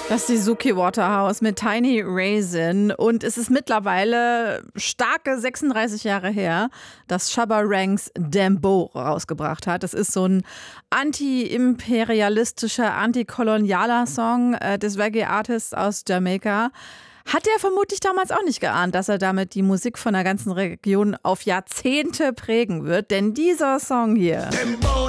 Das ist die Suki Waterhouse mit Tiny Raisin und es ist mittlerweile starke 36 Jahre her, dass Shabba Ranks Dembow rausgebracht hat. Das ist so ein anti-imperialistischer, antikolonialer Song des Reggae-Artists aus Jamaika. Hat er vermutlich damals auch nicht geahnt, dass er damit die Musik von der ganzen Region auf Jahrzehnte prägen wird, denn dieser Song hier. Dembow,